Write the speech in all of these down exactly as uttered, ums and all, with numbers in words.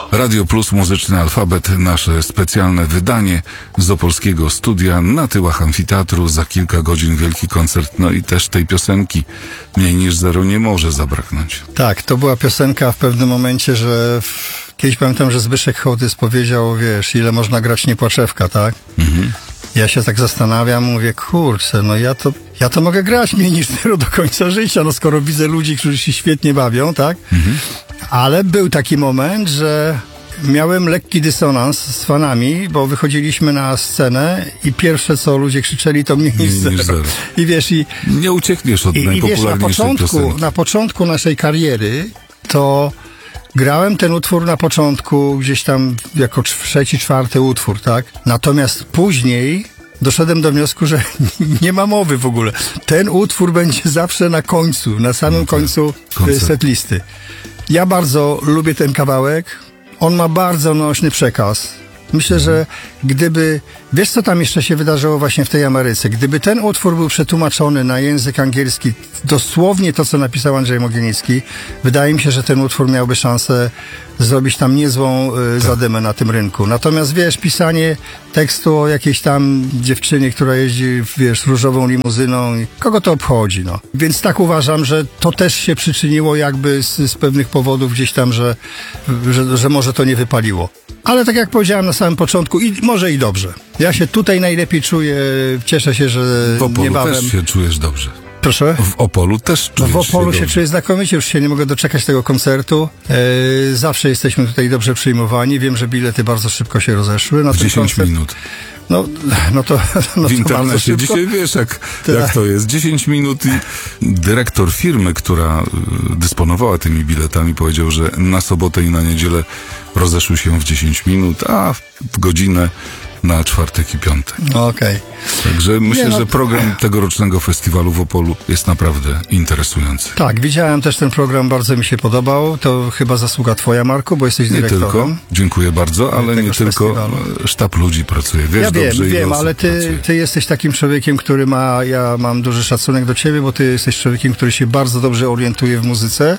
Radio Plus, Muzyczny Alfabet, nasze specjalne wydanie z opolskiego studia na tyłach amfiteatru. Za kilka godzin wielki koncert, no i też tej piosenki Mniej niż zero nie może zabraknąć. Tak, to była piosenka w pewnym momencie, że w... kiedyś pamiętam, że Zbyszek Hołtys powiedział, wiesz, ile można grać Niepłaczewka, tak? Mhm. Ja się tak zastanawiam, mówię, kurczę, no ja to, ja to mogę grać mniej niż zero do końca życia, no skoro widzę ludzi, którzy się świetnie bawią, tak? Mhm. Ale był taki moment, że miałem lekki dysonans z fanami, bo wychodziliśmy na scenę i pierwsze, co ludzie krzyczeli, to mniej niż zero. zero. I wiesz, i... Nie uciekniesz od i, najpopularniejszej i wiesz, na początku, piosenki. na początku naszej kariery to grałem ten utwór na początku gdzieś tam jako trzeci, czwarty utwór, tak? Natomiast później doszedłem do wniosku, że nie ma mowy w ogóle. Ten utwór będzie zawsze na końcu, na samym końcu setlisty. Ja bardzo lubię ten kawałek. On ma bardzo nośny przekaz. Myślę, że gdyby... Wiesz, co tam jeszcze się wydarzyło właśnie w tej Ameryce? Gdyby ten utwór był przetłumaczony na język angielski, dosłownie to, co napisał Andrzej Mogilnicki, wydaje mi się, że ten utwór miałby szansę zrobić tam niezłą y, zadymę na tym rynku. Natomiast, wiesz, pisanie tekstu o jakiejś tam dziewczynie, która jeździ, wiesz, różową limuzyną, kogo to obchodzi, no. Więc tak uważam, że to też się przyczyniło jakby z, z pewnych powodów gdzieś tam, że, że, że może to nie wypaliło. Ale tak jak powiedziałem na samym początku, i może i dobrze. Ja się tutaj najlepiej czuję, cieszę się, że w Opolu niebawem... też się czujesz dobrze. Proszę? W Opolu też czujesz no w Opolu się, się, się czuję znakomicie, już się nie mogę doczekać tego koncertu. E, zawsze jesteśmy tutaj dobrze przyjmowani. Wiem, że bilety bardzo szybko się rozeszły. Na w dziesięć koncert. minut. No, no to... No w to internecie dzisiaj wiesz, jak, jak to jest. dziesięć minut i dyrektor firmy, która dysponowała tymi biletami, powiedział, że na sobotę i na niedzielę rozeszły się w dziesięć minut, a w godzinę na czwartek i piątek. Okej. Okay. Także myślę, Nie, no... że program tegorocznego festiwalu w Opolu jest naprawdę interesujący. Tak, widziałem też ten program, bardzo mi się podobał. To chyba zasługa twoja, Marku, bo jesteś dyrektorem. Nie tylko, dziękuję bardzo, ale nie tylko festiwalu. Sztab ludzi pracuje. Wiesz ja wiem, dobrze, wiem, ale ty, ty jesteś takim człowiekiem, który ma, ja mam duży szacunek do ciebie, bo ty jesteś człowiekiem, który się bardzo dobrze orientuje w muzyce.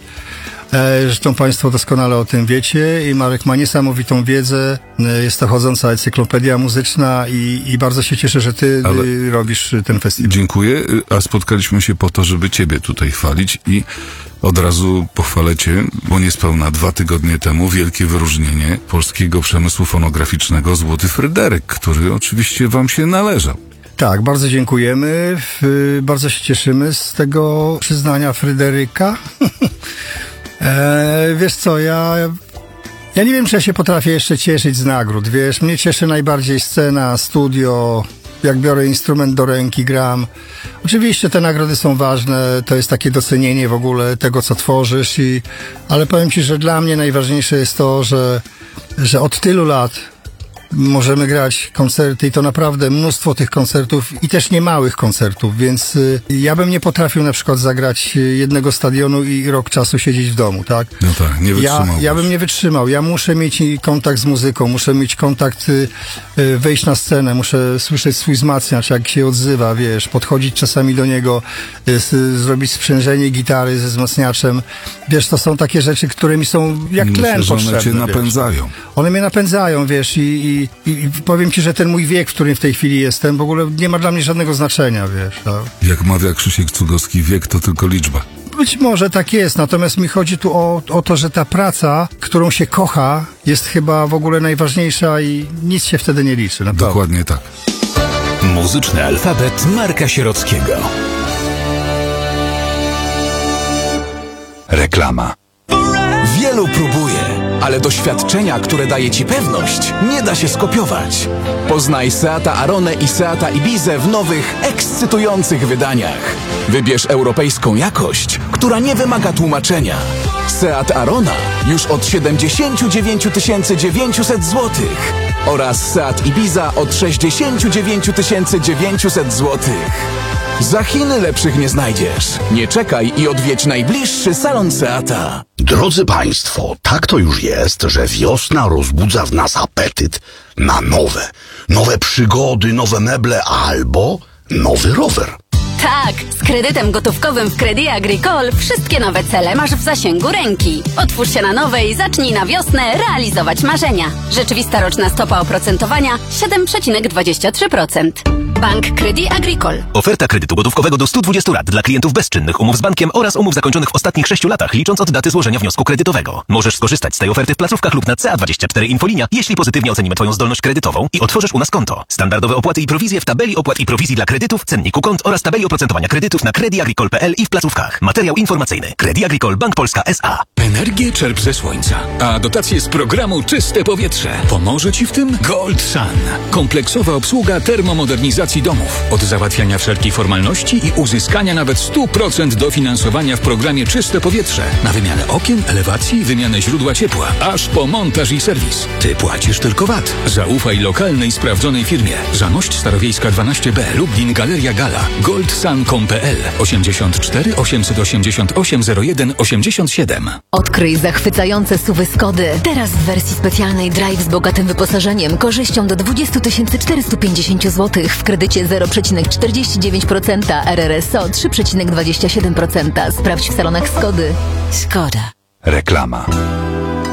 Zresztą państwo doskonale o tym wiecie i Marek ma niesamowitą wiedzę, jest to chodząca encyklopedia muzyczna i, i bardzo się cieszę, że ty Ale robisz ten festiwal. Dziękuję, a spotkaliśmy się po to, żeby ciebie tutaj chwalić i od razu pochwalę cię, bo niespełna dwa tygodnie temu wielkie wyróżnienie polskiego przemysłu fonograficznego Złoty Fryderyk, który oczywiście wam się należał. Tak, bardzo dziękujemy, bardzo się cieszymy z tego przyznania Fryderyka. Eee, wiesz co, ja, ja nie wiem, czy ja się potrafię jeszcze cieszyć z nagród, wiesz, mnie cieszy najbardziej scena, studio, jak biorę instrument do ręki, gram. Oczywiście te nagrody są ważne, to jest takie docenienie w ogóle tego, co tworzysz, i, ale powiem ci, że dla mnie najważniejsze jest to, że, że od tylu lat możemy grać koncerty i to naprawdę mnóstwo tych koncertów i też nie małych koncertów, więc y, ja bym nie potrafił na przykład zagrać jednego stadionu i rok czasu siedzieć w domu, tak? No tak, nie wytrzymał. Ja, ja bym nie wytrzymał. Ja muszę mieć kontakt z muzyką, muszę mieć kontakt, y, y, wejść na scenę, muszę słyszeć swój wzmacniacz, jak się odzywa, wiesz, podchodzić czasami do niego, y, y, zrobić sprzężenie gitary ze wzmacniaczem. Wiesz, to są takie rzeczy, które mi są jak Myślę, tlen że potrzebne. One cię napędzają. Wiesz. One mnie napędzają, wiesz, i, i I, I powiem ci, że ten mój wiek, w którym w tej chwili jestem, w ogóle nie ma dla mnie żadnego znaczenia, wiesz. No. Jak mawia Krzysiek Cugowski, wiek to tylko liczba. Być może tak jest, natomiast mi chodzi tu o, o to, że ta praca, którą się kocha, jest chyba w ogóle najważniejsza i nic się wtedy nie liczy. Naprawdę. Dokładnie tak. Muzyczny alfabet Marka Sierockiego. Reklama. Wielu próbuje, ale doświadczenia, które daje ci pewność, nie da się skopiować. Poznaj Seata Aronę i Seata Ibizę w nowych, ekscytujących wydaniach. Wybierz europejską jakość, która nie wymaga tłumaczenia. Seat Arona już od siedemdziesiąt dziewięć tysięcy dziewięćset złotych oraz Seat Ibiza od sześćdziesiąt dziewięć tysięcy dziewięćset złotych. Za Chiny lepszych nie znajdziesz. Nie czekaj i odwiedź najbliższy salon Seata. Drodzy Państwo, tak to już jest, że wiosna rozbudza w nas apetyt na nowe. Nowe przygody, nowe meble albo nowy rower. Tak, z kredytem gotówkowym w Crédit Agricole wszystkie nowe cele masz w zasięgu ręki. Otwórz się na nowe i zacznij na wiosnę realizować marzenia. Rzeczywista roczna stopa oprocentowania siedem przecinek dwadzieścia trzy procent. Bank Crédit Agricole. Oferta kredytu gotówkowego do stu dwudziestu lat dla klientów bezczynnych umów z bankiem oraz umów zakończonych w ostatnich sześciu latach, licząc od daty złożenia wniosku kredytowego. Możesz skorzystać z tej oferty w placówkach lub na C A dwadzieścia cztery Infolinia, jeśli pozytywnie ocenimy Twoją zdolność kredytową i otworzysz u nas konto. Standardowe opłaty i prowizje w tabeli opłat i prowizji dla kredytów, cenniku kont oraz tabeli oprocentowania kredytów na Crédit Agricole kropka p l i w placówkach. Materiał informacyjny. Crédit Agricole Bank Polska S A. Energię czerp ze słońca, a dotacje z programu Czyste Powietrze. Pomoże Ci w tym Gold Sun. Kompleksowa obsługa termomodernizacji domów. Od załatwiania wszelkich formalności i uzyskania nawet stu procent dofinansowania w programie Czyste Powietrze. Na wymianę okien, elewacji, wymianę źródła ciepła, aż po montaż i serwis. Ty płacisz tylko V A T. Zaufaj lokalnej, sprawdzonej firmie. Zamość Starowiejska dwanaście B, Lublin, Galeria Gala. goldsun kropka com kropka p l osiemdziesiąt cztery osiemset osiemdziesiąt osiem zero jeden osiemdziesiąt siedem. Odkryj zachwycające suwy Skody. Teraz w wersji specjalnej Drive z bogatym wyposażeniem, korzyścią do dwadzieścia tysięcy czterysta pięćdziesiąt złotych w kredycie zero przecinek czterdzieści dziewięć procent, R R S O trzy przecinek dwadzieścia siedem procent. Sprawdź w salonach Skody. Skoda. Reklama.